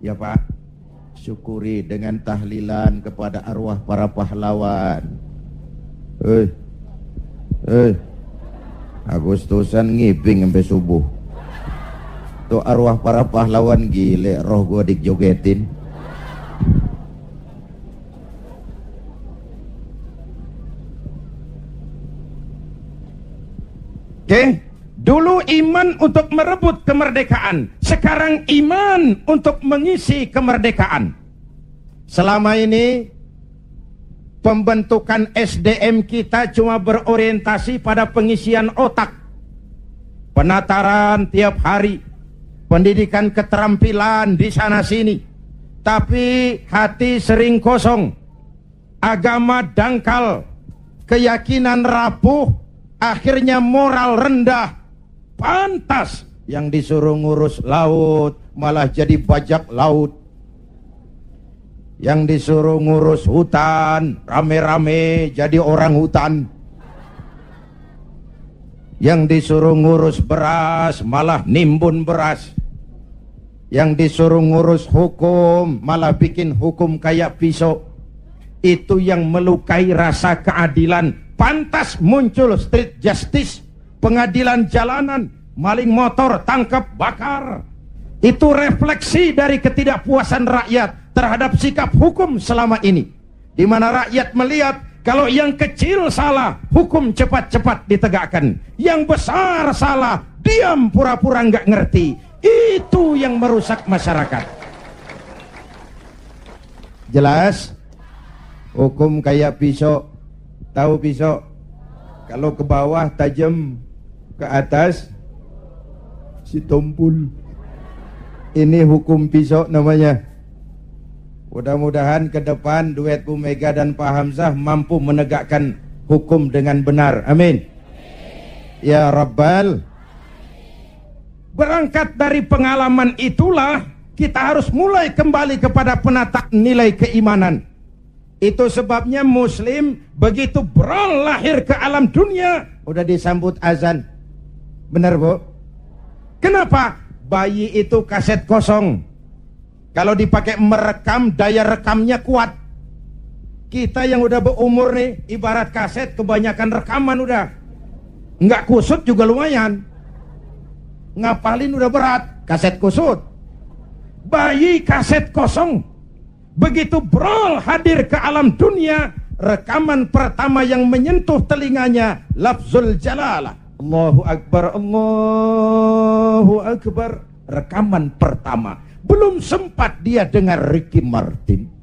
Ya Pak, syukuri dengan tahlilan kepada arwah para pahlawan. Agustusan ngiping sampai subuh. Tuh arwah para pahlawan gile, roh gua dijogetin. Oke, dulu iman untuk merebut kemerdekaan, sekarang iman untuk mengisi kemerdekaan. Selama ini pembentukan SDM kita cuma berorientasi pada pengisian otak, penataran tiap hari, pendidikan keterampilan di sana sini, tapi hati sering kosong, agama dangkal, keyakinan rapuh, akhirnya moral rendah. Pantas yang disuruh ngurus laut malah jadi bajak laut, yang disuruh ngurus hutan rame-rame jadi orang hutan, yang disuruh ngurus beras malah nimbun beras, yang disuruh ngurus hukum malah bikin hukum kayak pisau. Itu yang melukai rasa keadilan. Pantas muncul street justice, pengadilan jalanan, maling motor tangkap bakar. Itu refleksi dari ketidakpuasan rakyat terhadap sikap hukum selama ini, di mana rakyat melihat kalau yang kecil salah, hukum cepat-cepat ditegakkan, yang besar salah, diam pura-pura nggak ngerti. Itu yang merusak masyarakat. Jelas? Hukum kayak pisau. Tahu pisau? Kalau ke bawah tajam, ke atas si tumpul. Ini hukum pisau namanya. Mudah-mudahan ke depan duet Bu Mega dan Pak Hamzah mampu menegakkan hukum dengan benar. Amin. Ya Rabbal. Berangkat dari pengalaman itulah kita harus mulai kembali kepada penataan nilai keimanan. Itu sebabnya Muslim begitu beral lahir ke alam dunia udah disambut azan. Benar Bu? Kenapa? Bayi itu kaset kosong. Kalau dipakai merekam, daya rekamnya kuat. Kita yang udah berumur nih, ibarat kaset, kebanyakan rekaman udah. Nggak kusut juga lumayan. Ngapalin udah berat, kaset kusut. Bayi kaset kosong. Begitu Brol hadir ke alam dunia, rekaman pertama yang menyentuh telinganya lafzul jalalah. Allahu Akbar, Allahu Akbar. Rekaman pertama. Belum sempat dia dengar Ricky Martin,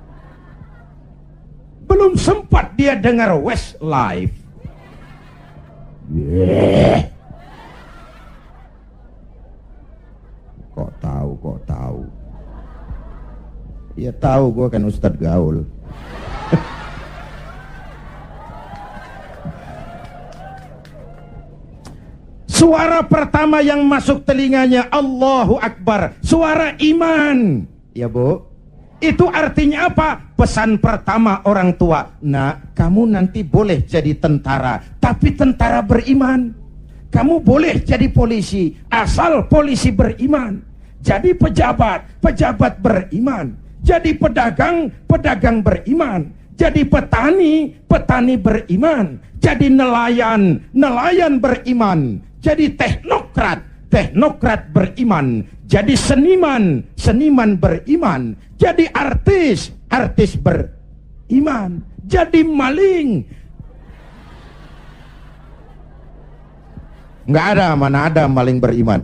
belum sempat dia dengar Westlife. Kok tahu? Ya tahu, gue kan Ustadz Gaul. Suara pertama yang masuk telinganya Allahu Akbar, suara iman. Ya Bu, itu artinya apa? Pesan pertama orang tua. Nak, kamu nanti boleh jadi tentara, tapi tentara beriman. Kamu boleh jadi polisi, asal polisi beriman. Jadi pejabat, pejabat beriman. Jadi pedagang, pedagang beriman. Jadi petani, petani beriman. Jadi nelayan, nelayan beriman. Jadi teknokrat, teknokrat beriman. Jadi seniman, seniman beriman. Jadi artis, artis beriman. Jadi maling. Nggak ada, mana ada maling beriman.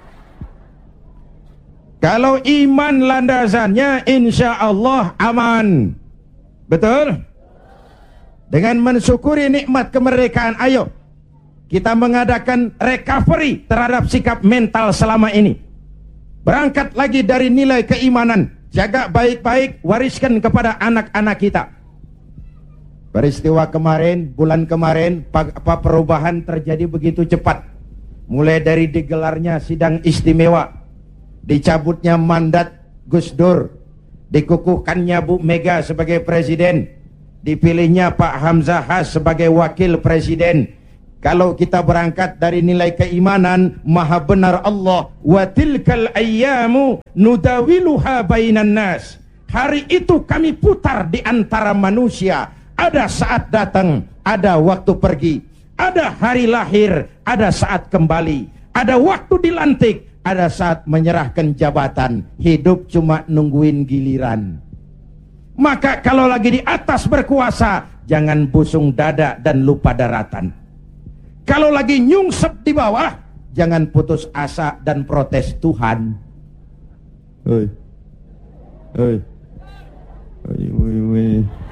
Kalau iman landasannya insya Allah aman. Betul? Dengan mensyukuri nikmat kemerdekaan, ayo kita mengadakan recovery terhadap sikap mental selama ini. Berangkat lagi dari nilai keimanan. Jaga baik-baik, wariskan kepada anak-anak kita. Peristiwa kemarin, bulan kemarin, apa perubahan terjadi begitu cepat. Mulai dari digelarnya sidang istimewa, dicabutnya mandat Gus Dur, dikukuhkannya Bu Mega sebagai presiden, dipilihnya Pak Hamzahas sebagai wakil presiden. Kalau kita berangkat dari nilai keimanan, maha benar Allah, wa tilkal ayyamu nudawiluha bainan nas. Hari itu kami putar di antara manusia. Ada saat datang, ada waktu pergi. Ada hari lahir, ada saat kembali. Ada waktu dilantik, ada saat menyerahkan jabatan. Hidup cuma nungguin giliran. Maka kalau lagi di atas berkuasa, jangan busung dada dan lupa daratan. Kalau lagi nyungsep di bawah, jangan putus asa dan protes Tuhan. Oi. Oi. Oi, oi, oi.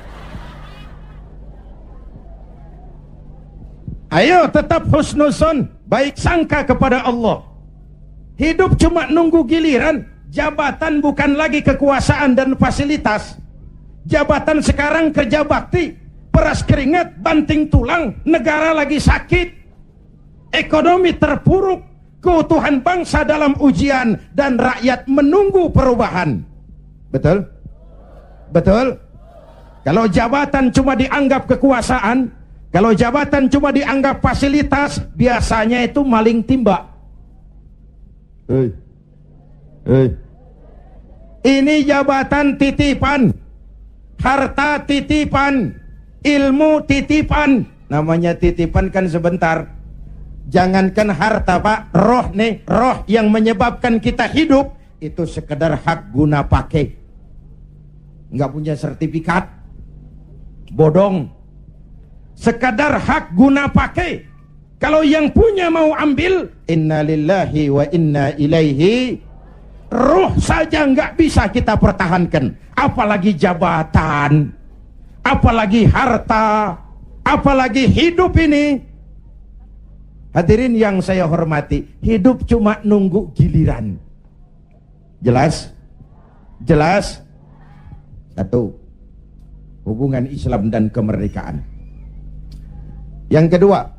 Ayo tetap husnuzon, baik sangka kepada Allah. Hidup cuma nunggu giliran. Jabatan bukan lagi kekuasaan dan fasilitas. Jabatan sekarang kerja bakti, peras keringat, banting tulang, negara lagi sakit, ekonomi terpuruk, keutuhan bangsa dalam ujian, dan rakyat menunggu perubahan. Betul? Betul? Kalau jabatan cuma dianggap kekuasaan, kalau jabatan cuma dianggap fasilitas, biasanya itu maling timba. Hei. Hei. Ini jabatan titipan, harta titipan, ilmu titipan. Namanya titipan kan sebentar. Jangankan harta pak, roh nih, roh yang menyebabkan kita hidup, itu sekedar hak guna pakai. Nggak punya sertifikat, bodong. Sekadar hak guna pakai. Kalau yang punya mau ambil, innalillahi wa inna ilaihi. Roh saja nggak bisa kita pertahankan, apalagi jabatan, apalagi harta, apalagi hidup ini. Hadirin yang saya hormati, hidup cuma nunggu giliran. Jelas? Jelas? Satu, hubungan Islam dan kemerdekaan. Yang kedua,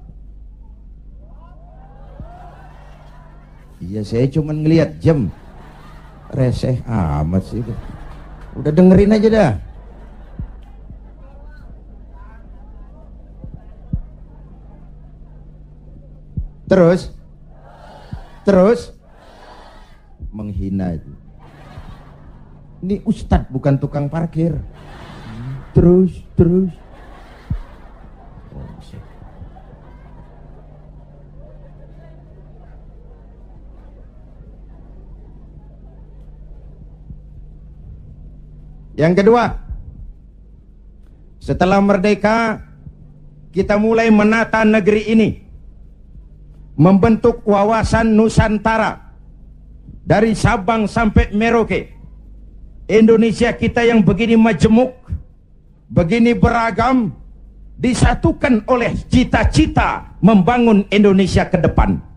iya saya cuma ngelihat jam. Reseh amat sih. Udah dengerin aja dah. Terus menghina itu. Ini ustadz bukan tukang parkir. Terus. Yang kedua, setelah merdeka, kita mulai menata negeri ini, membentuk wawasan Nusantara dari Sabang sampai Merauke. Indonesia kita yang begini majemuk, begini beragam, disatukan oleh cita-cita membangun Indonesia ke depan.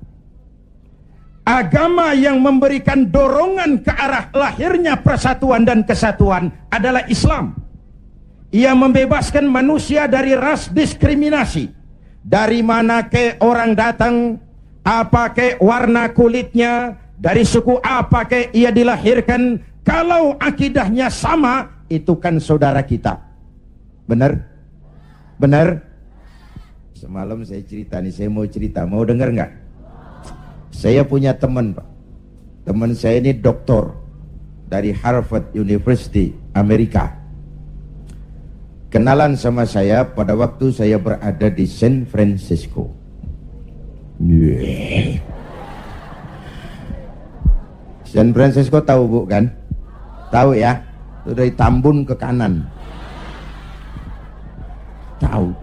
Agama yang memberikan dorongan ke arah lahirnya persatuan dan kesatuan adalah Islam. Ia membebaskan manusia dari ras diskriminasi. Dari mana ke orang datang, apa ke warna kulitnya, dari suku apa ke ia dilahirkan, kalau akidahnya sama, itu kan saudara kita. Benar? Benar? Semalam saya cerita nih, saya mau cerita, mau dengar nggak? Saya punya teman, Pak. Teman saya ini doktor dari Harvard University, Amerika. Kenalan sama saya pada waktu saya berada di San Francisco. San Francisco tahu Bu kan? Tahu ya? Itu dari Tambun ke kanan. Tahu.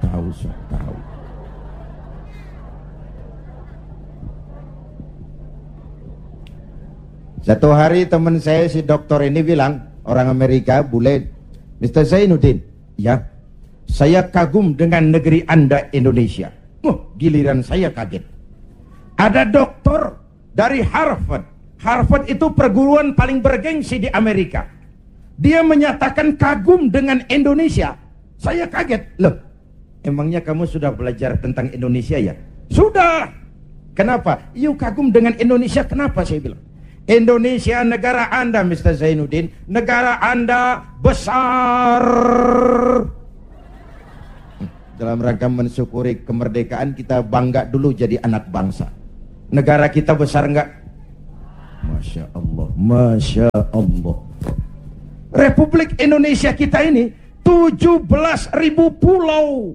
Satu hari teman saya si dokter ini bilang, orang Amerika, bule, Mr. Zainuddin, ya, saya kagum dengan negeri Anda Indonesia. Giliran saya kaget. Ada dokter dari Harvard. Harvard itu perguruan paling bergengsi di Amerika. Dia menyatakan kagum dengan Indonesia. Saya kaget. Loh, emangnya kamu sudah belajar tentang Indonesia ya? Sudah. Kenapa? Yuk kagum dengan Indonesia. Kenapa saya bilang? Indonesia negara Anda, Mr. Zainuddin. Negara Anda besar. Dalam rangka mensyukuri kemerdekaan, kita bangga dulu jadi anak bangsa. Negara kita besar enggak? Masya Allah, Masya Allah. Republik Indonesia kita ini 17.000 pulau.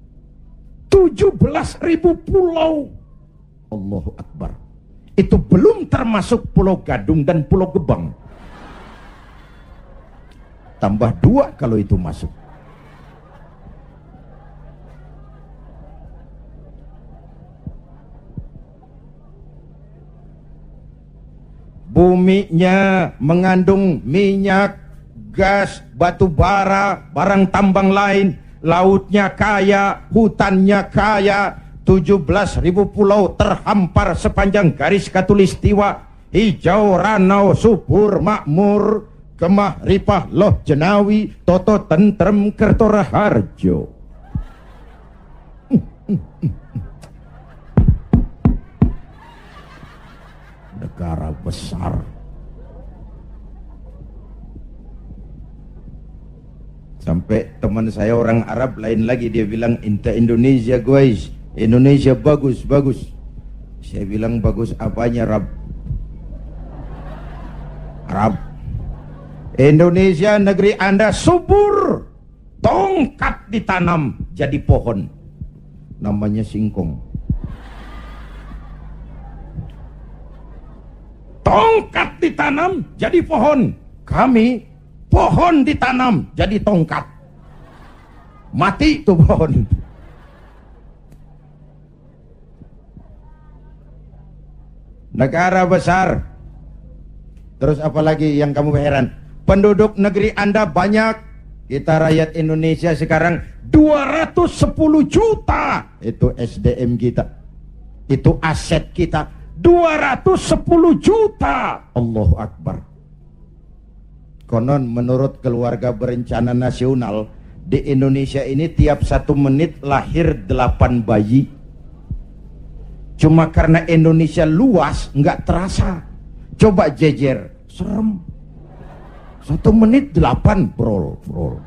17.000 pulau. Allahu Akbar. Itu belum termasuk Pulau Gadung dan Pulau Gebang. Tambah 2 kalau itu masuk. Buminya mengandung minyak, gas, batu bara, barang tambang lain. Lautnya kaya, hutannya kaya. 17.000 pulau terhampar sepanjang garis khatulistiwa. Hijau, ranau, subur, makmur, Kemah, Ripah, Loh, Jenawi, Toto, Tentrem, Kertoraharjo. Negara besar. Sampai teman saya orang Arab lain lagi, dia bilang, "Inta Indonesia guys, Indonesia bagus, bagus." Saya bilang, bagus apanya, Rab? Arab. Indonesia negeri Anda subur, tongkat ditanam jadi pohon, namanya singkong. Tongkat ditanam jadi pohon. Kami pohon ditanam jadi tongkat. Mati tuh pohon. Negara besar. Terus apalagi yang kamu heran? Penduduk negeri Anda banyak. Kita rakyat Indonesia sekarang 210 juta. Itu SDM kita. Itu aset kita. 210 juta. Allahu Akbar. Konon menurut Keluarga Berencana Nasional, di Indonesia ini tiap 1 menit lahir 8 bayi. Cuma karena Indonesia luas nggak terasa. Coba jejer, serem. 1 menit 8, brol.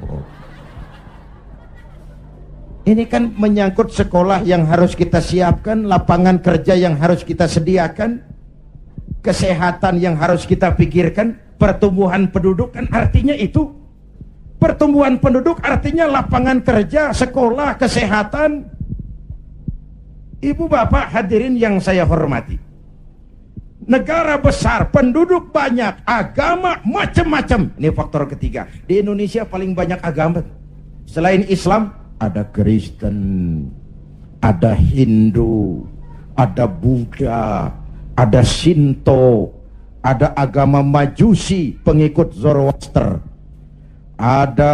Ini kan menyangkut sekolah yang harus kita siapkan, lapangan kerja yang harus kita sediakan, kesehatan yang harus kita pikirkan, pertumbuhan penduduk kan artinya itu. Pertumbuhan penduduk artinya lapangan kerja, sekolah, kesehatan. Ibu bapak hadirin yang saya hormati. Negara besar, penduduk banyak, agama macam-macam. Ini faktor ketiga. Di Indonesia paling banyak agama. Selain Islam, ada Kristen, ada Hindu, ada Buddha, ada Shinto, ada agama Majusi, pengikut Zoroaster, ada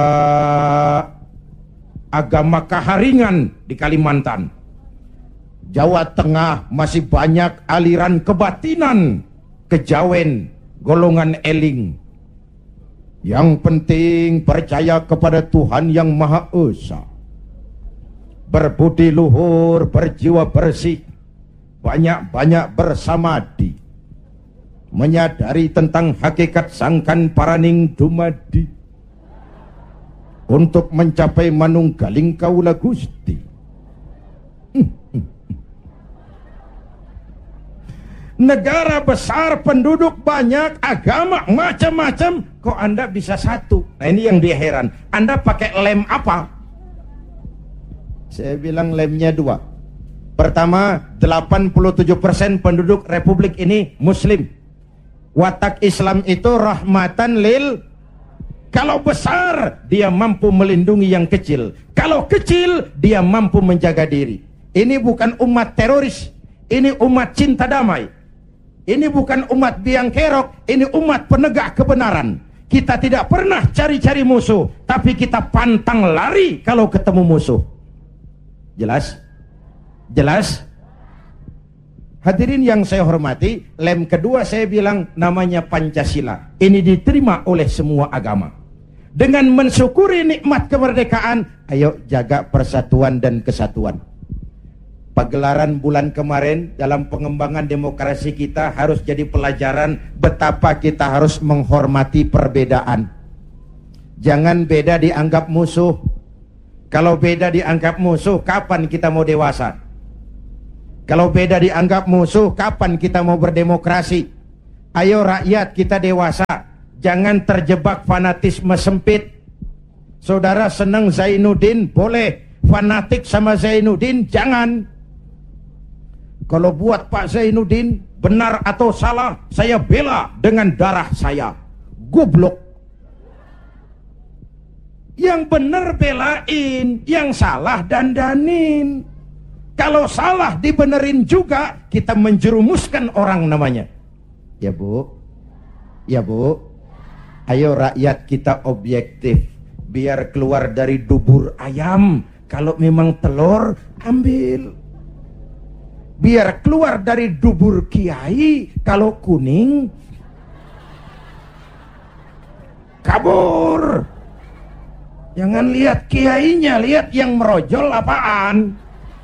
agama Kaharingan di Kalimantan. Jawa Tengah masih banyak aliran kebatinan, kejawen, golongan eling. Yang penting percaya kepada Tuhan yang Maha Esa, berbudi luhur, berjiwa bersih, banyak-banyak bersamadi, menyadari tentang hakikat sangkan paraning dumadi, untuk mencapai manunggaling kaula Gusti. Negara besar, penduduk banyak, agama macam-macam, kok Anda bisa satu? Nah ini yang dia heran. Anda pakai lem apa? Saya bilang lemnya 2. Pertama, 87% penduduk Republik ini Muslim. Watak Islam itu rahmatan lil. Kalau besar, dia mampu melindungi yang kecil. Kalau kecil, dia mampu menjaga diri. Ini bukan umat teroris, ini umat cinta damai. Ini bukan umat biang kerok, ini umat penegak kebenaran. Kita tidak pernah cari-cari musuh, tapi kita pantang lari kalau ketemu musuh. Jelas? Jelas? Hadirin yang saya hormati, lem kedua saya bilang namanya Pancasila. Ini diterima oleh semua agama. Dengan mensyukuri nikmat kemerdekaan, ayo jaga persatuan dan kesatuan. Pagelaran bulan kemarin dalam pengembangan demokrasi kita harus jadi pelajaran betapa kita harus menghormati perbedaan. Jangan beda dianggap musuh. Kalau beda dianggap musuh, kapan kita mau dewasa? Kalau beda dianggap musuh, kapan kita mau berdemokrasi? Ayo rakyat, kita dewasa. Jangan terjebak fanatisme sempit. Saudara senang Zainuddin, boleh. Fanatik sama Zainuddin, jangan. Kalau buat Pak Zainuddin, benar atau salah, saya bela dengan darah saya. Goblok. Yang benar belain, yang salah dandanin. Kalau salah dibenerin juga, kita menjerumuskan orang namanya. Ya Bu, ya Bu. Ayo rakyat kita objektif. Biar keluar dari dubur ayam. Kalau memang telur, ambil. Biar keluar dari dubur kiai. Kalau kuning, kabur. Jangan lihat kiainya, lihat yang merojol apaan.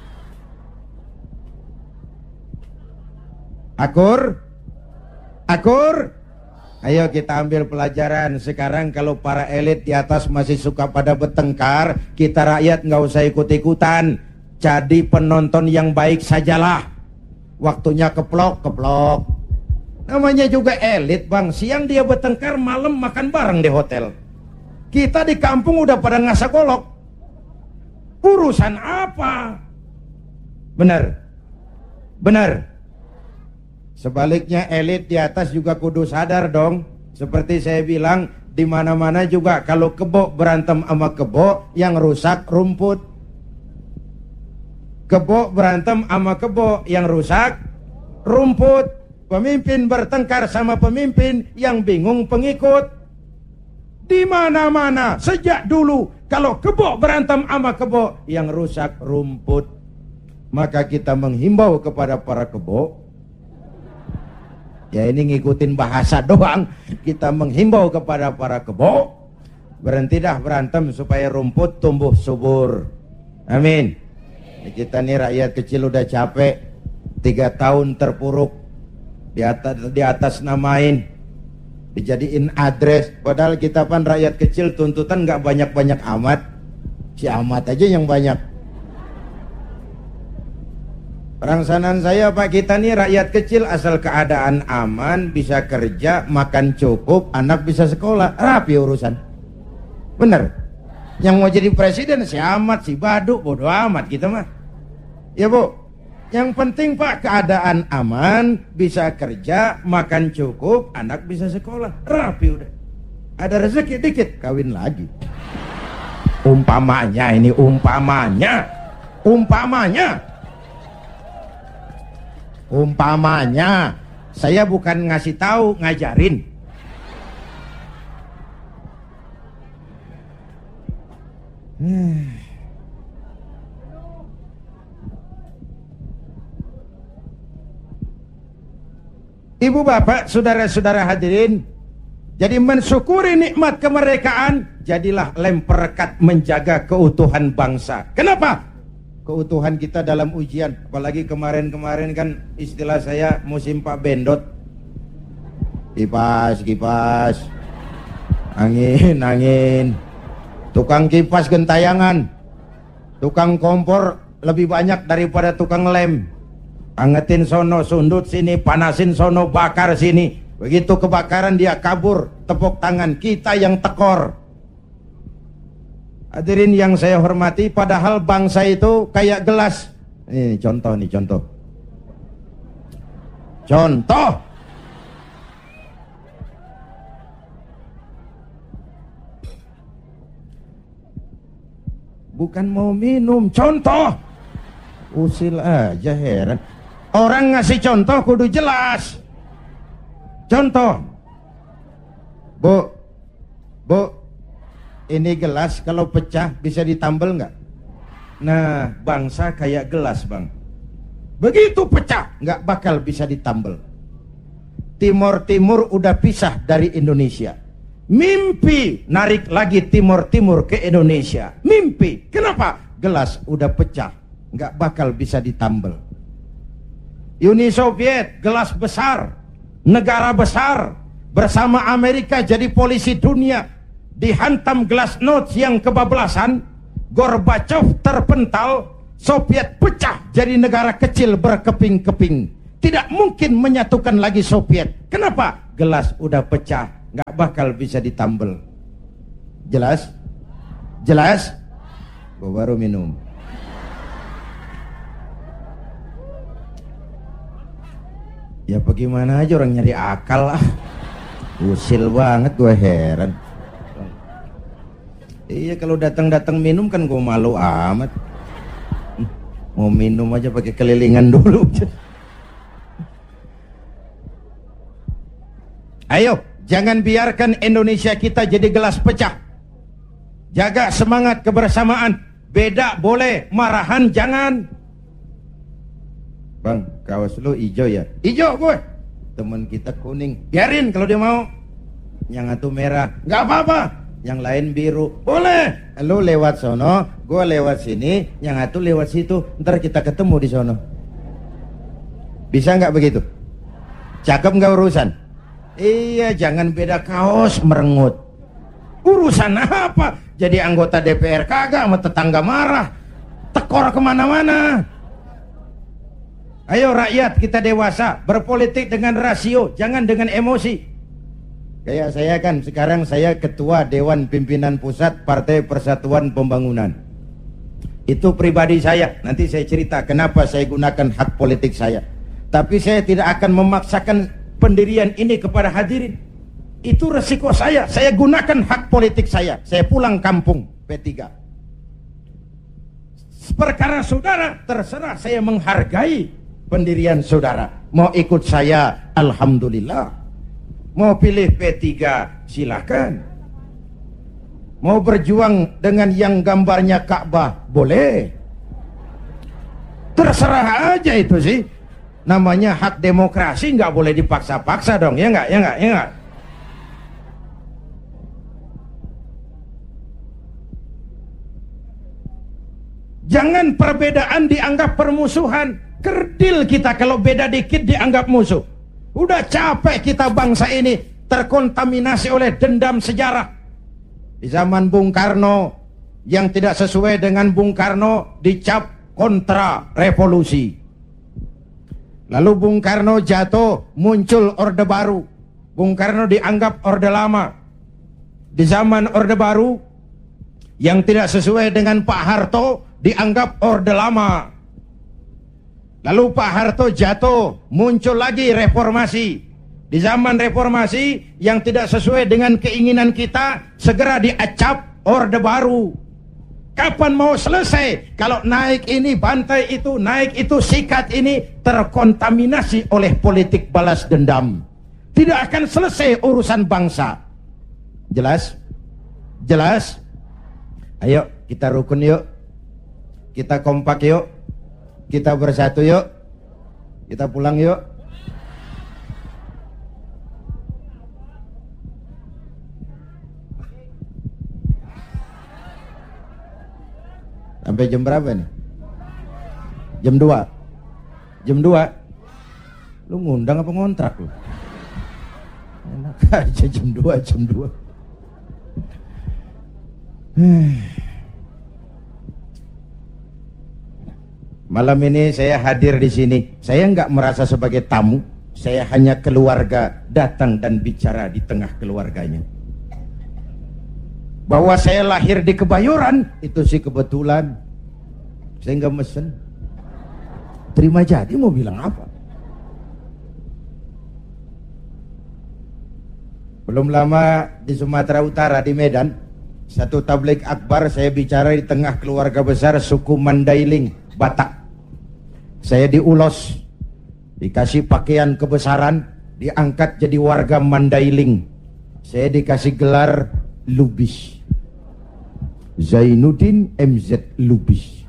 Akur, akur. Ayo kita ambil pelajaran. Sekarang kalau para elit di atas masih suka pada bertengkar, kita rakyat nggak usah ikut-ikutan. Jadi penonton yang baik sajalah. Waktunya keplok, keplok. Namanya juga elit bang. Siang dia bertengkar, malam makan bareng di hotel. Kita di kampung udah pada ngasak golok. Urusan apa? Benar, benar. Sebaliknya elit di atas juga kudu sadar dong. Seperti saya bilang, di mana-mana juga kalau kebo berantem sama kebo, yang rusak rumput. Kebo berantem sama kebo, yang rusak rumput. Pemimpin bertengkar sama pemimpin, yang bingung pengikut. Di mana-mana sejak dulu kalau kebo berantem sama kebo, yang rusak rumput. Maka kita menghimbau kepada para kebo. Ya ini ngikutin bahasa doang. Kita menghimbau kepada para kebo, berhenti dah berantem supaya rumput tumbuh subur. Amin. Kita nih rakyat kecil udah capek. 3 tahun terpuruk. Di atas namain, dijadiin address. Padahal kita pan rakyat kecil, tuntutan gak banyak-banyak amat. Si amat aja yang banyak. Perangsanan saya Pak, kita nih rakyat kecil asal keadaan aman, bisa kerja, makan cukup, anak bisa sekolah, rapi urusan. Bener? Yang mau jadi presiden si amat, si baduk, bodo amat kita mah. Ya Bu, yang penting Pak keadaan aman, bisa kerja, makan cukup, anak bisa sekolah, rapi udah. Ada rezeki dikit, kawin lagi. Umpamanya ini, umpamanya. Umpamanya, saya bukan ngasih tahu, ngajarin. Ibu bapak, saudara-saudara hadirin, jadi mensyukuri nikmat kemerdekaan, jadilah lem perekat menjaga keutuhan bangsa. Kenapa? Keutuhan kita dalam ujian. Apalagi kemarin-kemarin kan istilah saya musim Pak Bendot. Kipas, kipas, angin, angin. Tukang kipas gentayangan, tukang kompor lebih banyak daripada tukang lem. Angetin sono, sundut sini, panasin sono, bakar sini. Begitu kebakaran dia kabur, tepuk tangan. Kita yang tekor. Hadirin yang saya hormati, padahal bangsa itu kayak gelas. Ini contoh nih, contoh. Contoh. Bukan mau minum, contoh. Usil aja, heran. Orang ngasih contoh kudu jelas. Contoh. Bu, ini gelas kalau pecah bisa ditambal nggak? Nah, bangsa kayak gelas bang. Begitu pecah nggak bakal bisa ditambal. Timur udah pisah dari Indonesia. Mimpi narik lagi Timur ke Indonesia. Mimpi. Kenapa? Gelas udah pecah, nggak bakal bisa ditambal. Uni Soviet gelas besar, negara besar, bersama Amerika jadi polisi dunia. Dihantam glasnost yang kebablasan, Gorbachev terpental, Soviet pecah jadi negara kecil berkeping-keping. Tidak mungkin menyatukan lagi Soviet. Kenapa? Gelas udah pecah, nggak bakal bisa ditambel. Jelas? Jelas? Gua baru minum. Ya bagaimana aja orang nyari akal lah. Usil banget, gue heran. Iya, kalau datang-datang minum kan gue malu amat. Mau minum aja pakai kelilingan dulu. Ayo, jangan biarkan Indonesia kita jadi gelas pecah. Jaga semangat kebersamaan. Beda boleh, marahan jangan. Bang, kaos lu hijau ya? Hijau gue. Temen kita kuning. Biarin kalau dia mau. Yang satu merah. Nggak apa-apa. Yang lain biru. Boleh. Lu lewat sono, gue lewat sini, yang satu lewat situ. Ntar kita ketemu di sono. Bisa nggak begitu? Cakep nggak urusan? Iya, jangan beda kaos merengut. Urusan apa? Jadi anggota DPR kagak, sama tetangga marah. Tekor kemana-mana. Ayo rakyat, kita dewasa, berpolitik dengan rasio, jangan dengan emosi. Kayak saya kan, sekarang saya ketua Dewan Pimpinan Pusat Partai Persatuan Pembangunan. Itu pribadi saya, nanti saya cerita kenapa saya gunakan hak politik saya. Tapi saya tidak akan memaksakan pendirian ini kepada hadirin. Itu resiko saya gunakan hak politik saya pulang kampung P3. Perkara saudara, terserah, saya menghargai pendirian saudara. Mau ikut saya, alhamdulillah. Mau pilih P3, silakan. Mau berjuang dengan yang gambarnya Ka'bah, boleh. Terserah aja itu sih. Namanya hak demokrasi, nggak boleh dipaksa-paksa dong, ya nggak, ya nggak, ya nggak. Jangan perbedaan dianggap permusuhan. Kerdil kita kalau beda dikit dianggap musuh. Udah capek kita bangsa ini terkontaminasi oleh dendam sejarah. Di zaman Bung Karno, yang tidak sesuai dengan Bung Karno dicap kontra revolusi. Lalu Bung Karno jatuh, muncul Orde Baru. Bung Karno dianggap Orde Lama. Di zaman Orde Baru, yang tidak sesuai dengan Pak Harto dianggap Orde Lama. Lalu Pak Harto jatuh, muncul lagi reformasi. Di zaman reformasi, yang tidak sesuai dengan keinginan kita segera diacap Orde Baru. Kapan mau selesai? Kalau naik ini, bantai itu, naik itu, sikat ini, terkontaminasi oleh politik balas dendam. Tidak akan selesai urusan bangsa. Jelas? Jelas? Ayo kita rukun yuk. Kita kompak yuk. Kita bersatu yuk. Kita pulang yuk. Sampai jam berapa nih? Jam 2. Jam 2. Lu ngundang apa ngontrak lu? Enak aja jam 2, jam 2. Malam ini saya hadir di sini. Saya nggak merasa sebagai tamu. Saya hanya keluarga datang dan bicara di tengah keluarganya. Bahwa saya lahir di Kebayoran itu sih kebetulan. Saya nggak mesen. Terima jadi mau bilang apa? Belum lama di Sumatera Utara di Medan, satu tabligh akbar saya bicara di tengah keluarga besar suku Mandailing, Batak. Saya diulos, dikasih pakaian kebesaran, diangkat jadi warga Mandailing. Saya dikasih gelar Lubis, Zainuddin MZ Lubis.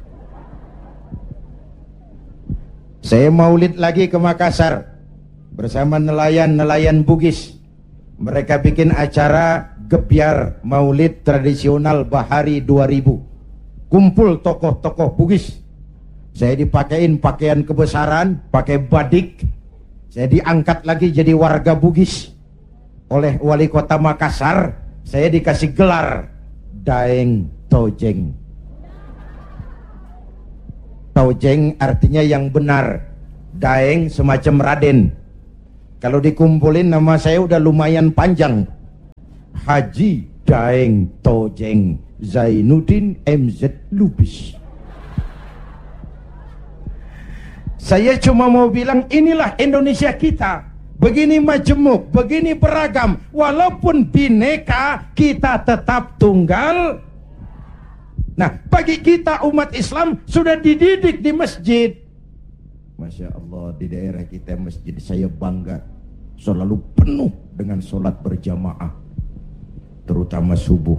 Saya maulid lagi ke Makassar bersama nelayan-nelayan Bugis. Mereka bikin acara gebyar maulid tradisional Bahari 2000. Kumpul tokoh-tokoh Bugis. Saya dipakein pakaian kebesaran, pakai badik. Saya diangkat lagi jadi warga Bugis oleh wali kota Makassar. Saya dikasih gelar Daeng Tojeng. Tojeng artinya yang benar. Daeng semacam Raden. Kalau dikumpulin nama saya udah lumayan panjang. Haji Daeng Tojeng Zainuddin MZ Lubis. Saya cuma mau bilang inilah Indonesia kita. Begini majemuk, begini beragam. Walaupun bineka, kita tetap tunggal. Nah, bagi kita umat Islam sudah dididik di masjid. Masya Allah, di daerah kita masjid saya bangga. Selalu penuh dengan sholat berjamaah. Terutama subuh.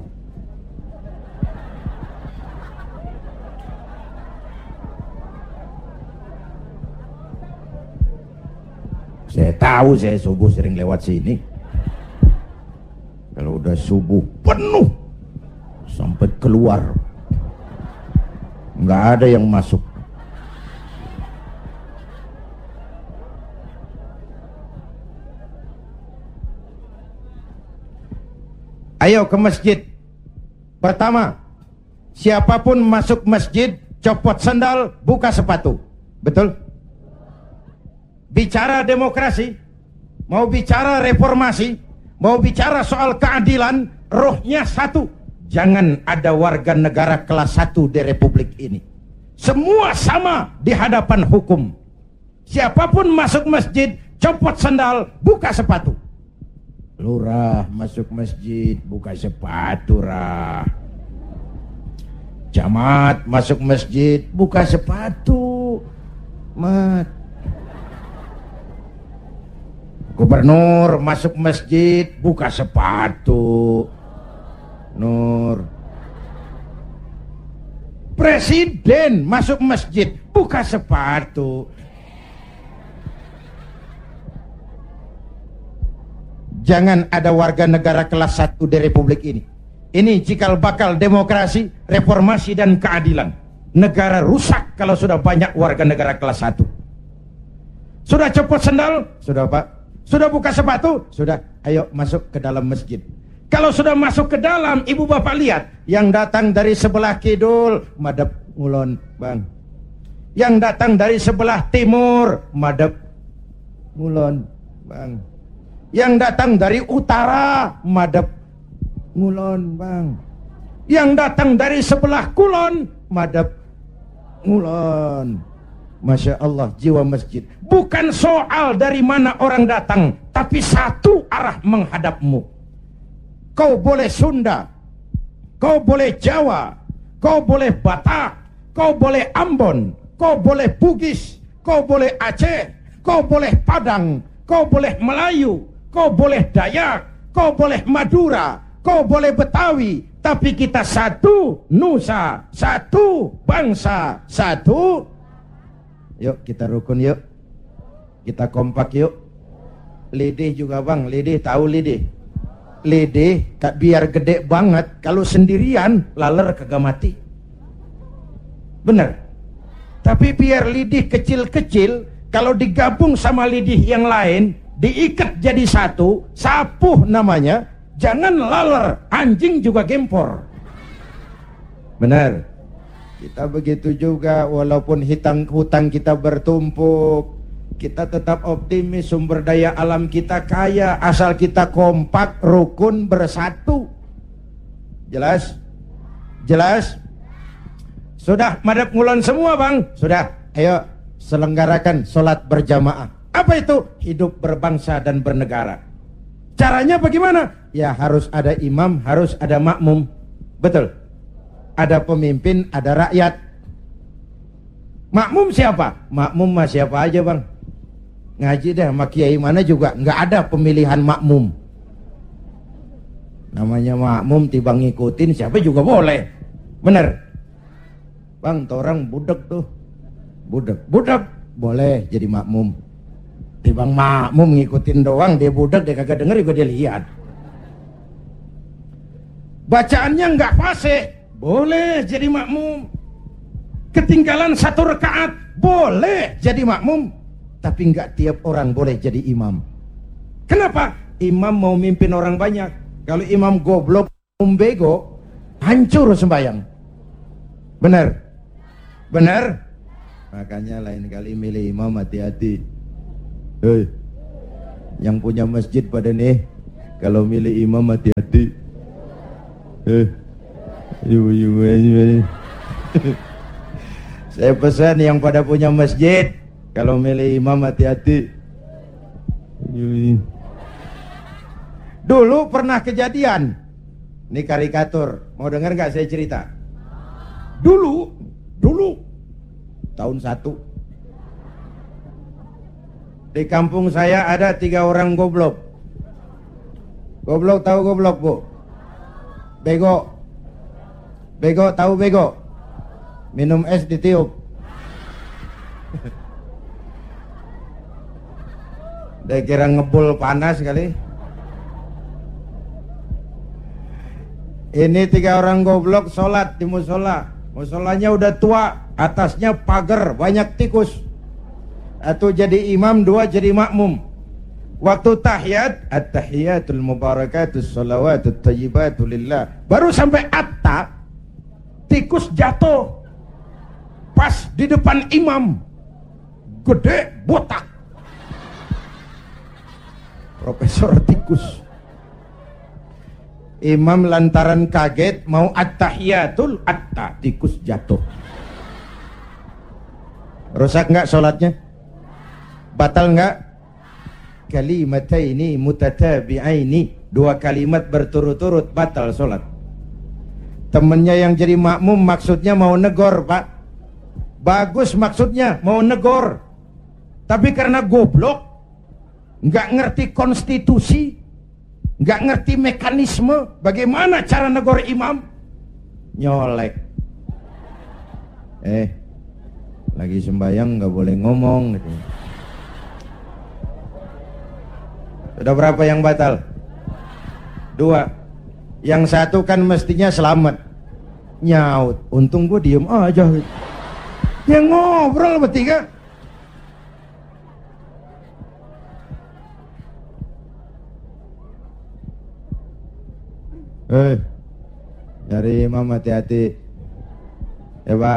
Saya tahu saya subuh sering lewat sini. Kalau udah subuh penuh sampai keluar, nggak ada yang masuk. Ayo ke masjid. Pertama, siapapun masuk masjid, copot sandal, buka sepatu. Betul? Bicara demokrasi, mau bicara reformasi, mau bicara soal keadilan, rohnya satu. Jangan ada warga negara kelas 1 di republik ini. Semua sama di hadapan hukum. Siapapun masuk masjid, copot sandal, buka sepatu. Lurah masuk masjid, buka sepatu, rah. Camat masuk masjid, buka sepatu, mat. Gubernur masuk masjid, buka sepatu, Nur. Presiden masuk masjid, buka sepatu. Jangan ada warga negara kelas 1 di republik ini. Ini cikal bakal demokrasi, reformasi dan keadilan. Negara rusak kalau sudah banyak warga negara kelas 1. Sudah copot sandal? Sudah, Pak. Sudah buka sepatu? Sudah. Ayo masuk ke dalam masjid. Kalau sudah masuk ke dalam, ibu bapak lihat. Yang datang dari sebelah kidul, madep ngulon, bang. Yang datang dari sebelah timur, madep ngulon, bang. Yang datang dari utara, madep ngulon, bang. Yang datang dari sebelah kulon, madep ngulon. Masya Allah, jiwa masjid. Bukan soal dari mana orang datang, tapi satu arah menghadapmu. Kau boleh Sunda, kau boleh Jawa, kau boleh Batak, kau boleh Ambon, kau boleh Bugis, kau boleh Aceh, kau boleh Padang, kau boleh Melayu, kau boleh Dayak, kau boleh Madura, kau boleh Betawi, tapi kita satu nusa, satu bangsa, satu. Yuk kita rukun yuk. Kita kompak yuk. Lidih juga bang, lidih tahu lidih. Lidih biar gede banget, kalau sendirian laler kagak mati. Bener. Tapi biar lidih kecil-kecil, kalau digabung sama lidih yang lain, diikat jadi satu, sapuh namanya, jangan laler, anjing juga gempor. Bener. Kita begitu juga, walaupun hutang kita bertumpuk, kita tetap optimis, sumber daya alam kita kaya, asal kita kompak, rukun, bersatu. Jelas? Jelas? Sudah madep ngulon semua bang? Sudah, ayo selenggarakan sholat berjamaah. Apa itu? Hidup berbangsa dan bernegara. Caranya bagaimana? Ya harus ada imam, harus ada makmum. Betul? Ada pemimpin, ada rakyat. Makmum siapa? Makmum mah siapa aja bang. Ngaji deh sama kiai mana juga nggak ada pemilihan makmum. Namanya makmum tiba ngikutin siapa juga boleh. Bener bang, orang budek tuh. Budek boleh jadi makmum. Tibang makmum ngikutin doang, dia budek, dia kagak denger juga dia lihat. Bacaannya nggak fasih, boleh jadi makmum. Ketinggalan satu rakaat, boleh jadi makmum. Tapi nggak tiap orang boleh jadi imam. Kenapa? Imam mau mimpin orang banyak. Kalau imam goblok, bego, hancur sembahyang. Benar? Benar? Makanya lain kali milih imam hati-hati. Hei, yang punya masjid pada nih, kalau milih imam hati-hati. Saya pesan yang pada punya masjid, kalau milih imam hati-hati. Dulu pernah kejadian, ini karikatur, mau dengar nggak saya cerita? Dulu tahun 1 di kampung saya ada 3 orang goblok. Goblok tahu goblok, Bu? Bego tahu bego? Minum es ditiup. Dia kira ngebul panas kali. Ini 3 orang goblok sholat di musola. Musolanya udah tua, atasnya pagar, banyak tikus. Satu jadi imam, 2 jadi makmum. Waktu tahiyat, at-tahiyatul mubarakatus sholawatut thayyibatu lillah. Baru sampai atta, tikus jatuh pas di depan imam. Gede, botak. Profesor tikus. Imam lantaran kaget mau at-tahiyatul, atta, tikus jatuh. Rusak nggak sholatnya? Batal nggak? Kalimataini mutatabi'aini, 2 kalimat berturut-turut batal sholat. Temennya yang jadi makmum maksudnya mau negor, Pak. Bagus maksudnya mau negor, tapi karena goblok, nggak ngerti konstitusi, nggak ngerti mekanisme bagaimana cara negor imam, nyolek. Lagi sembahyang nggak boleh ngomong gitu. Sudah berapa yang batal? 2. Yang 1 kan mestinya selamat, nyaut. Untung gue diem aja gitu. Ya ngobrol bertiga. Cari imam hati-hati ya, Pak.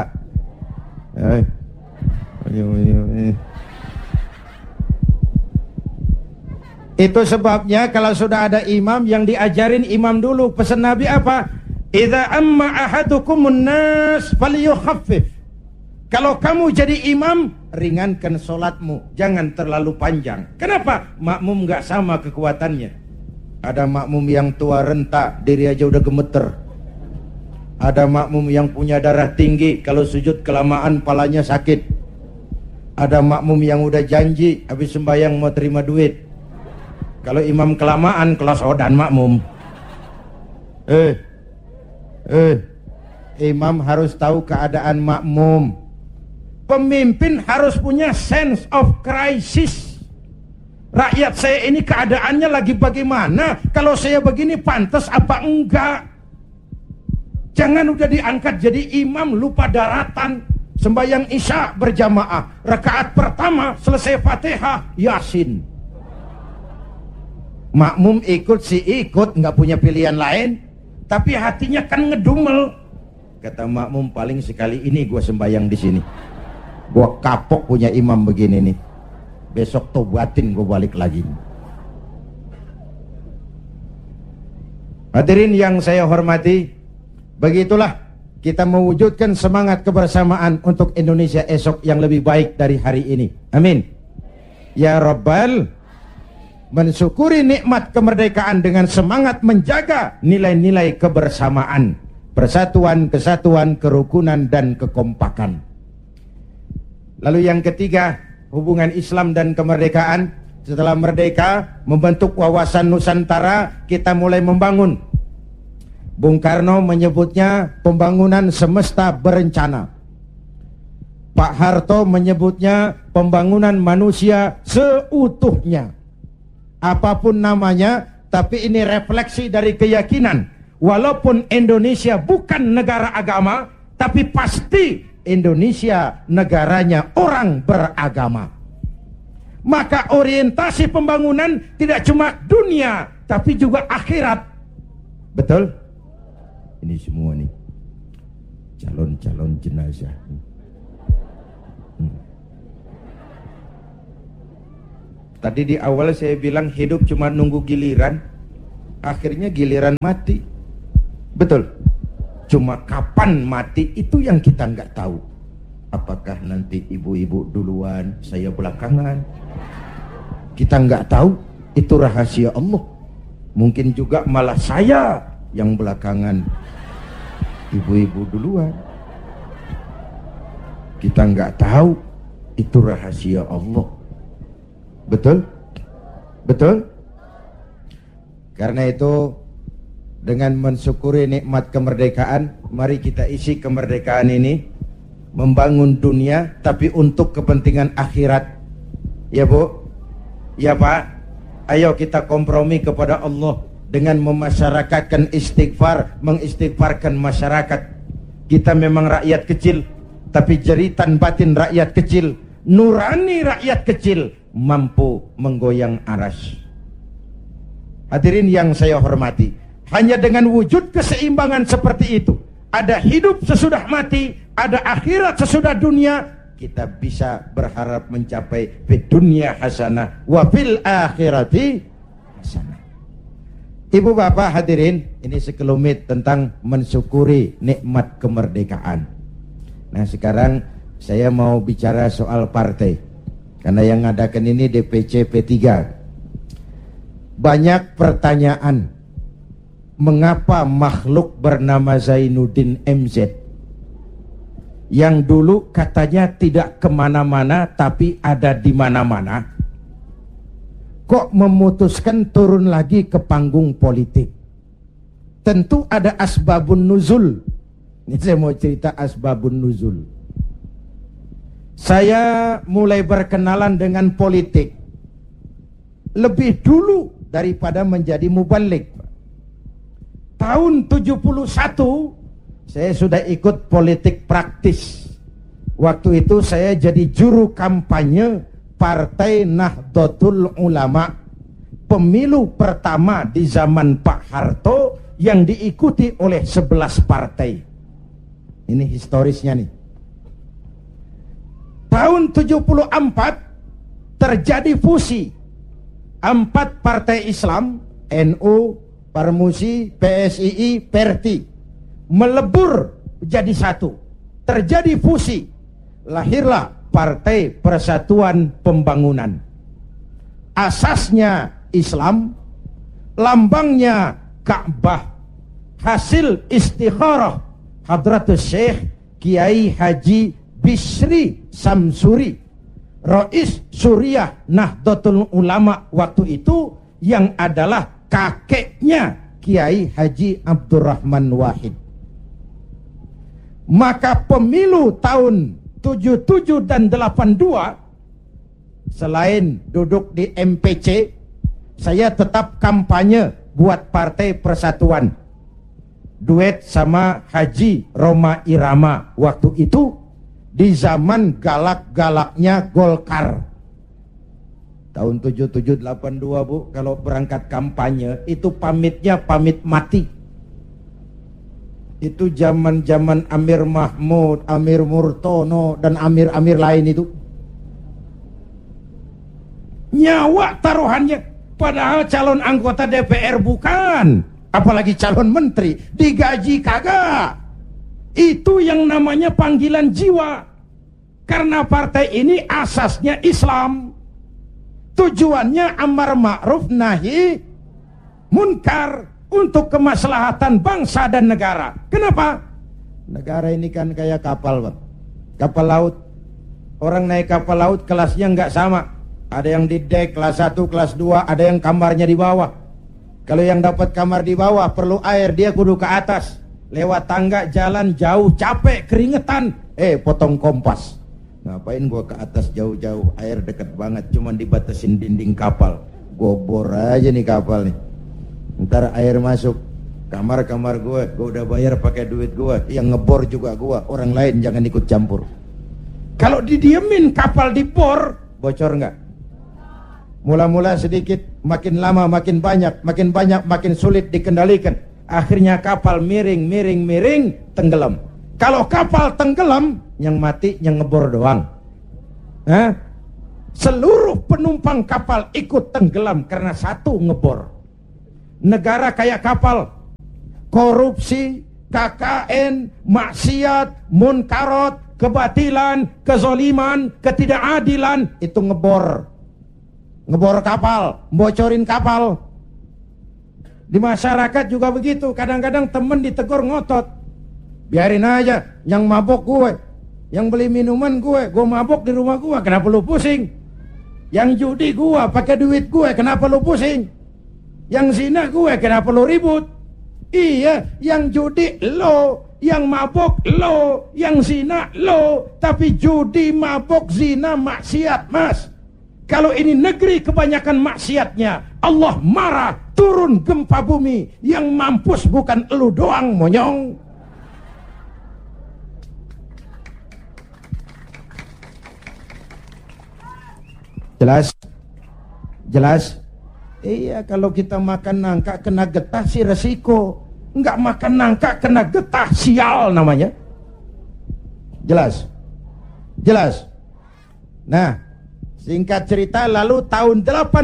Itu sebabnya kalau sudah ada imam, yang diajarin imam dulu. Pesan Nabi apa? Idza amma ahadukumun nas falyukhaffif. Kalau kamu jadi imam, ringankan sholatmu, jangan terlalu panjang. Kenapa? Makmum gak sama kekuatannya. Ada makmum yang tua renta, diri aja udah gemeter. Ada makmum yang punya darah tinggi, kalau sujud kelamaan palanya sakit. Ada makmum yang udah janji habis sembahyang mau terima duit. Kalau imam kelamaan, kelas odan makmum. Imam harus tahu keadaan makmum. Pemimpin harus punya sense of crisis. Rakyat saya ini keadaannya lagi bagaimana? Kalau saya begini pantas apa enggak? Jangan udah diangkat jadi imam lupa daratan. Sembahyang isya berjamaah, rakaat pertama selesai Fatihah, Yasin. Makmum ikut si ikut, nggak punya pilihan lain, tapi hatinya kan ngedumel. Kata makmum, paling sekali ini gue sembahyang di sini. Gue kapok punya imam begini nih. Besok tobatin gue balik lagi. Hadirin yang saya hormati, begitulah kita mewujudkan semangat kebersamaan untuk Indonesia esok yang lebih baik dari hari ini. Amin. Ya Rabbal, mensyukuri nikmat kemerdekaan dengan semangat menjaga nilai-nilai kebersamaan, persatuan, kesatuan, kerukunan, dan kekompakan. Lalu yang ketiga, hubungan Islam dan kemerdekaan. Setelah merdeka, membentuk wawasan Nusantara, kita mulai membangun. Bung Karno menyebutnya pembangunan semesta berencana. Pak Harto menyebutnya pembangunan manusia seutuhnya. Apapun namanya, tapi ini refleksi dari keyakinan. Walaupun Indonesia bukan negara agama, tapi pasti Indonesia negaranya orang beragama. Maka orientasi pembangunan tidak cuma dunia, tapi juga akhirat. Betul? Ini semua nih calon-calon jenazah. Tadi di awal saya bilang hidup cuma nunggu giliran, akhirnya giliran mati. Betul? Cuma kapan mati itu yang kita nggak tahu. Apakah nanti ibu-ibu duluan, saya belakangan? Kita nggak tahu, itu rahasia Allah. Mungkin juga malah saya yang belakangan, ibu-ibu duluan. Kita nggak tahu, itu rahasia Allah. Betul? Betul? Karena itu, dengan mensyukuri nikmat kemerdekaan, mari kita isi kemerdekaan ini membangun dunia, tapi untuk kepentingan akhirat. Ya Bu? Ya Pak? Ayo kita kompromi kepada Allah dengan memasyarakatkan istighfar, mengistighfarkan masyarakat. Kita memang rakyat kecil, tapi jeritan batin rakyat kecil, nurani rakyat kecil, mampu menggoyang aras. Hadirin yang saya hormati, hanya dengan wujud keseimbangan seperti itu, ada hidup sesudah mati, ada akhirat sesudah dunia, kita bisa berharap mencapai fid dunya hasanah wa fil akhirati hasanah. Ibu bapak hadirin, ini sekelumit tentang mensyukuri nikmat kemerdekaan. Nah sekarang saya mau bicara soal partai, karena yang ngadakan ini DPC P3. Banyak pertanyaan, mengapa makhluk bernama Zainuddin MZ yang dulu katanya tidak kemana-mana tapi ada di mana-mana, kok memutuskan turun lagi ke panggung politik? Tentu ada asbabun nuzul. Ini saya mau cerita asbabun nuzul. Saya mulai berkenalan dengan politik lebih dulu daripada menjadi mubalik. Tahun 71 saya sudah ikut politik praktis. Waktu itu saya jadi juru kampanye Partai Nahdlatul Ulama, pemilu pertama di zaman Pak Harto yang diikuti oleh 11 partai. Ini historisnya nih. Tahun 74 terjadi fusi 4 partai Islam, NU, Parmusi, PSII, Perti, melebur jadi satu. Terjadi fusi, lahirlah Partai Persatuan Pembangunan. Asasnya Islam, lambangnya Ka'bah, hasil istikharah Hadratus Syekh Kiai Haji Bisri Samsuri, Rais Suriah Nahdlatul Ulama waktu itu, yang adalah kakeknya Kiai Haji Abdurrahman Wahid. Maka pemilu tahun 77 dan 82, selain duduk di MPC, saya tetap kampanye buat Partai Persatuan. Duet sama Haji Roma Irama waktu itu, di zaman galak-galaknya Golkar. Tahun 77-82 Bu, kalau berangkat kampanye itu pamitnya pamit mati. Itu zaman-zaman Amir Mahmud, Amir Murtono, dan Amir-Amir lain itu. Nyawa taruhannya, padahal calon anggota DPR bukan, apalagi calon menteri, digaji kagak. Itu yang namanya panggilan jiwa. Karena partai ini asasnya Islam, tujuannya amar ma'ruf nahi munkar, untuk kemaslahatan bangsa dan negara. Kenapa? Negara ini kan kayak kapal Bang, kapal laut. Orang naik kapal laut kelasnya nggak sama. Ada yang di dek kelas 1, kelas 2, ada yang kamarnya di bawah. Kalau yang dapat kamar di bawah perlu air, dia kudu ke atas. Lewat tangga, jalan jauh, capek, keringetan, potong kompas. Ngapain gua ke atas jauh-jauh, air deket banget, cuman dibatasin dinding kapal. Gua bor aja nih kapal nih, ntar air masuk kamar-kamar gua udah bayar pakai duit gua, yang ngebor juga gua, orang lain jangan ikut campur. Kalau didiemin kapal dibor, bocor nggak? Mula-mula sedikit, makin lama makin banyak, makin sulit dikendalikan. Akhirnya kapal miring, tenggelam. Kalau kapal tenggelam, yang mati yang ngebor doang. seluruh penumpang kapal ikut tenggelam karena satu ngebor. Negara kayak kapal, korupsi, KKN, maksiat, munkarot, kebatilan, kezoliman, ketidakadilan, itu ngebor kapal, bocorin kapal. Di masyarakat juga begitu, kadang-kadang temen ditegur ngotot, biarin aja, yang mabok gue, yang beli minuman gue mabok di rumah gue, kenapa lu pusing? Yang judi gue, pakai duit gue, kenapa lu pusing? Yang zina gue, kenapa lu ribut? Iya, yang judi lo, yang mabok lo, yang zina lo, tapi judi, mabok, zina, maksiat, mas. Kalau ini negeri kebanyakan maksiatnya, Allah marah, turun gempa bumi. Yang mampus bukan elu doang, monyong. Jelas? Jelas? Iya, kalau kita makan nangka kena getah sih resiko. Enggak makan nangka kena getah, sial namanya. Jelas? Jelas? Nah, singkat cerita, lalu tahun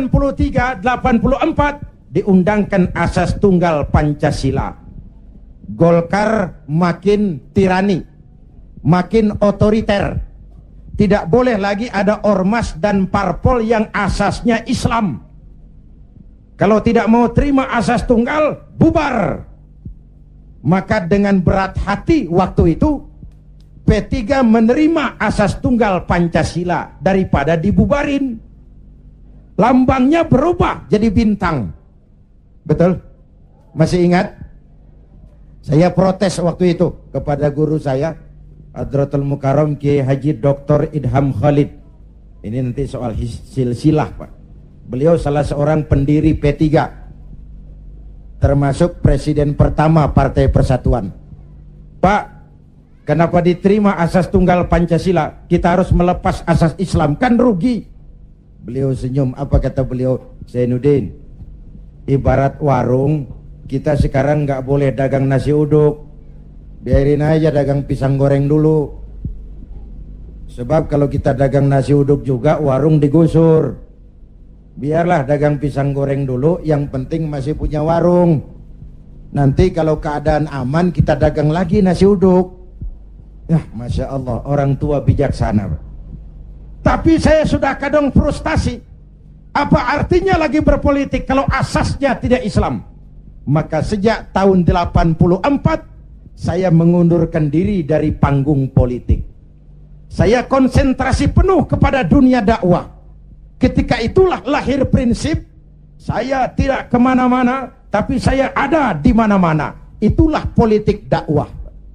83-84 diundangkan asas tunggal Pancasila. Golkar makin tirani, makin otoriter. Tidak boleh lagi ada ormas dan parpol yang asasnya Islam. Kalau tidak mau terima asas tunggal, bubar. Maka dengan berat hati waktu itu P3 menerima asas tunggal Pancasila daripada dibubarin. Lambangnya berubah jadi bintang. Betul? Masih ingat? Saya protes waktu itu kepada guru saya, Hadratul Mukarram Kiai Haji Dr. Idham Khalid. Ini nanti soal silsilah, Pak. Beliau salah seorang pendiri P3, termasuk presiden pertama Partai Persatuan. Pak, kenapa diterima asas tunggal Pancasila? Kita harus melepas asas Islam, kan rugi. Beliau senyum. Apa kata beliau? Zainuddin, ibarat warung, kita sekarang nggak boleh dagang nasi uduk, biarin aja dagang pisang goreng dulu. Sebab kalau kita dagang nasi uduk juga, warung digusur. Biarlah dagang pisang goreng dulu, yang penting masih punya warung. Nanti kalau keadaan aman, kita dagang lagi nasi uduk. Ya, Masya Allah, orang tua bijaksana. Tapi saya sudah kadang frustasi. Apa artinya lagi berpolitik kalau asasnya tidak Islam? Maka sejak tahun 84, saya mengundurkan diri dari panggung politik. Saya konsentrasi penuh kepada dunia dakwah. Ketika itulah lahir prinsip, saya tidak kemana-mana, tapi saya ada di mana-mana. Itulah politik dakwah.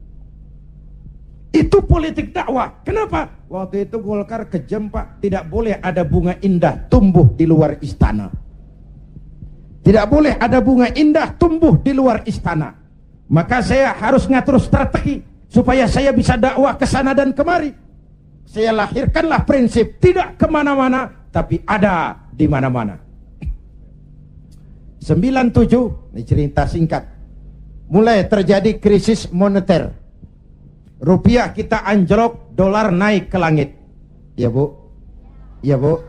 Itu politik dakwah. Kenapa? Waktu itu Golkar kejam, Pak. Tidak boleh ada bunga indah tumbuh di luar istana. Tidak boleh ada bunga indah tumbuh di luar istana. Maka saya harus ngatur strategi supaya saya bisa dakwah ke sana dan kemari. Saya lahirkanlah prinsip tidak kemana-mana, tapi ada di mana-mana. 97, ini cerita singkat. Mulai terjadi krisis moneter. Rupiah kita anjlok, dolar naik ke langit. Ya Bu? Ya Bu?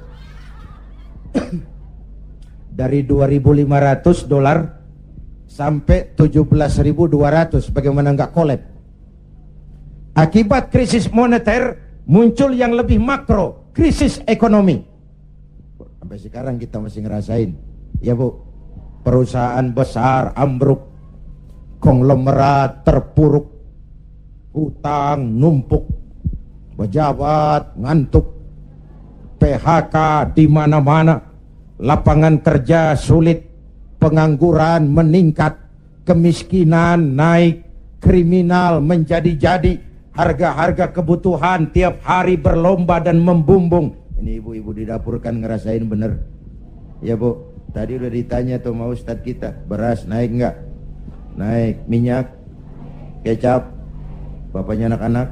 Dari 2.500 dolar sampai 17.200, bagaimana enggak kolab? Akibat krisis moneter muncul yang lebih makro, krisis ekonomi. Sampai sekarang kita masih ngerasain. Ya Bu, perusahaan besar ambruk, konglomerat terpuruk, hutang numpuk, pejabat ngantuk, PHK di mana-mana, lapangan kerja sulit, pengangguran meningkat, kemiskinan naik, kriminal menjadi-jadi, harga-harga kebutuhan tiap hari berlomba dan membumbung. Ini ibu-ibu di dapur kan ngerasain bener. Ya Bu, tadi udah ditanya tuh sama Ustadz kita, beras naik nggak? Naik. Minyak, kecap, bapaknya anak-anak.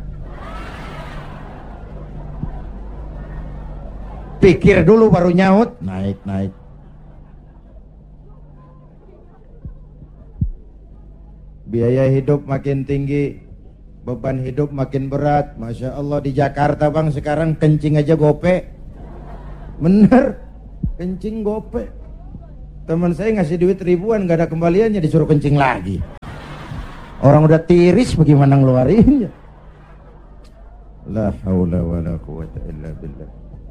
Pikir dulu baru nyaut. Naik. Biaya hidup makin tinggi, beban hidup makin berat. Masya Allah, di Jakarta Bang sekarang kencing aja gope. Bener, kencing gope. Teman saya ngasih duit ribuan, gak ada kembaliannya, disuruh kencing lagi. Orang udah tiris, bagaimana ngeluarinnya? La haula wa la quwata illa billah.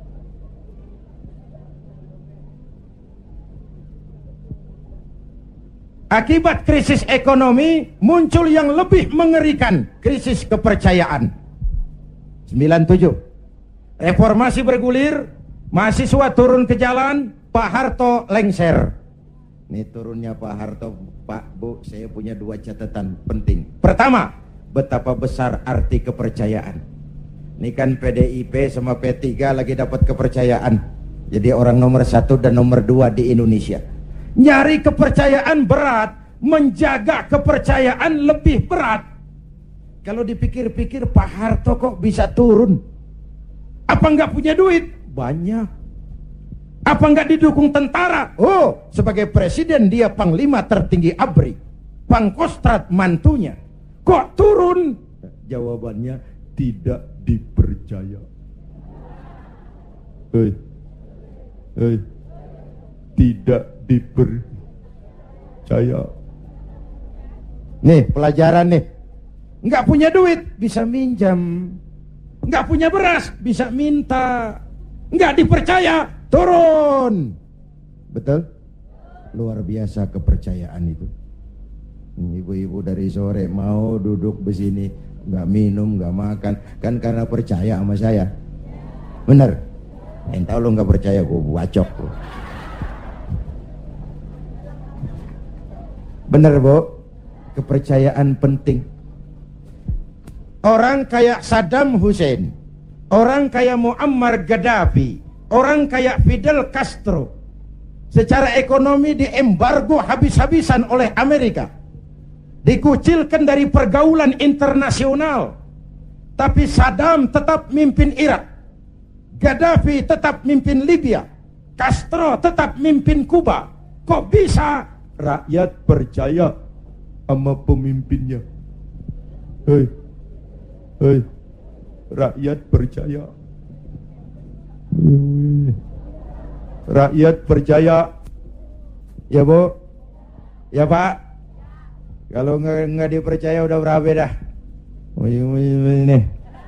Akibat krisis ekonomi muncul yang lebih mengerikan, krisis kepercayaan. 97. Reformasi bergulir, mahasiswa turun ke jalan, Pak Harto lengser. Ini turunnya Pak Harto, Pak, Bu, saya punya 2 catatan penting. Pertama, betapa besar arti kepercayaan. Ini kan PDIP sama P3 lagi dapat kepercayaan. Jadi orang nomor 1 dan nomor 2 di Indonesia. Nyari kepercayaan berat, menjaga kepercayaan lebih berat. Kalau dipikir-pikir, Pak Harto kok bisa turun? Apa nggak punya duit? Banyak. Apa nggak didukung tentara? Oh, sebagai presiden dia panglima tertinggi ABRI, Pangkostrat mantunya. Kok turun? Jawabannya tidak dipercaya. Tidak dipercaya. Nih pelajaran nih. Nggak punya duit bisa minjam, nggak punya beras bisa minta, nggak dipercaya turun. Betul? Luar biasa kepercayaan itu. Ibu-ibu dari sore mau duduk besini, nggak minum, nggak makan, kan karena percaya sama saya. Bener? Entah lo nggak percaya, gue bacok tuh. Bener, Bu? Kepercayaan penting. Orang kayak Saddam Hussein, orang kayak Muammar Gaddafi, orang kayak Fidel Castro, secara ekonomi diembargo habis-habisan oleh Amerika, dikucilkan dari pergaulan internasional. Tapi Saddam tetap mimpin Irak, Gaddafi tetap mimpin Libya, Castro tetap mimpin Kuba. Kok bisa? Rakyat percaya sama pemimpinnya. Hei, rakyat percaya. Rakyat percaya. Ya, Bu? Ya, Pak? Kalau nggak dipercaya udah berapa dah? Ini.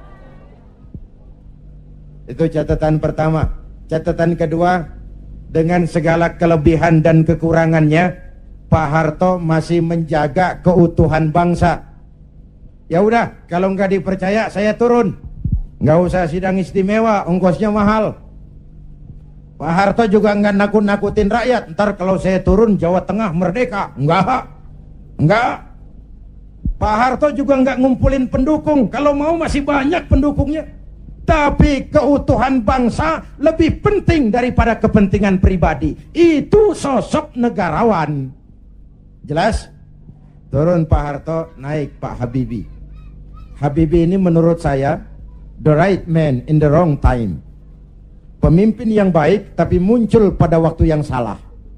Itu catatan pertama. Catatan kedua, dengan segala kelebihan dan kekurangannya, Pak Harto masih menjaga keutuhan bangsa. Ya udah, kalau nggak dipercaya saya turun. Nggak usah sidang istimewa, ongkosnya mahal. Pak Harto juga nggak nakut-nakutin rakyat. Ntar kalau saya turun Jawa Tengah merdeka. Enggak. Pak Harto juga nggak ngumpulin pendukung. Kalau mau masih banyak pendukungnya. Tapi keutuhan bangsa lebih penting daripada kepentingan pribadi. Itu sosok negarawan. Jelas? Turun Pak Harto, naik Pak Habibie. Habibie ini menurut saya the right man in the wrong time. Pemimpin yang baik tapi muncul pada waktu yang salah.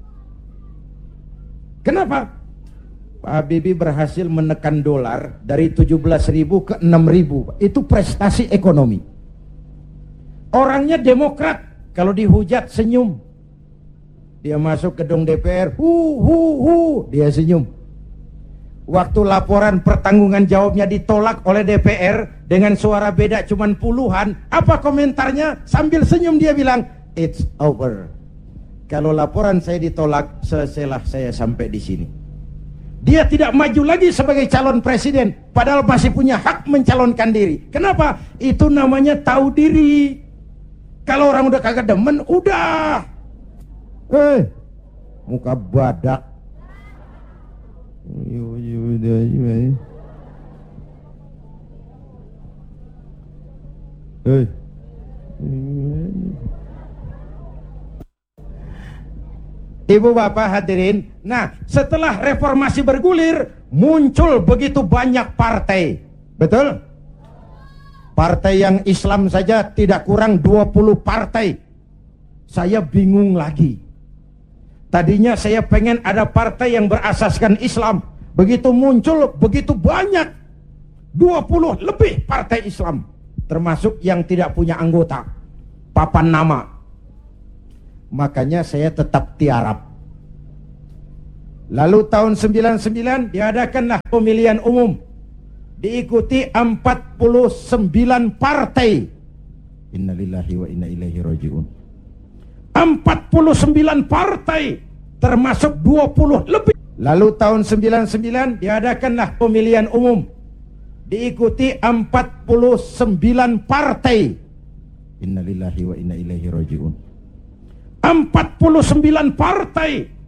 Kenapa? Pak Habibie berhasil menekan dolar dari 17.000 ke 6.000. Itu prestasi ekonomi. Orangnya demokrat, kalau dihujat senyum. Dia masuk gedung DPR, dia senyum. Waktu laporan pertanggungan jawabnya ditolak oleh DPR dengan suara beda cuman puluhan, apa komentarnya? Sambil senyum dia bilang, it's over. Kalau laporan saya ditolak, selesailah saya sampai di sini. Dia tidak maju lagi sebagai calon presiden, padahal masih punya hak mencalonkan diri. Kenapa? Itu namanya tahu diri. Kalau orang udah kagak demen, udah. Muka badak. Ibu bapak hadirin. Nah, setelah reformasi bergulir, muncul begitu banyak partai. Betul? Partai yang Islam saja tidak kurang 20 partai. Saya bingung lagi. Tadinya saya pengen ada partai yang berasaskan Islam. Begitu muncul, begitu banyak. 20 lebih partai Islam. Termasuk yang tidak punya anggota. Papan nama. makanya saya tetap tiarap. Lalu tahun 99 diadakanlah pemilihan umum, diikuti 49 partai. Innalillahi wa inna ilaihi raji'un. 49 partai, termasuk 20 lebih. Lalu tahun 99 diadakanlah pemilihan umum, diikuti 49 partai. Innalillahi wa inna ilaihi raji'un. 49 partai,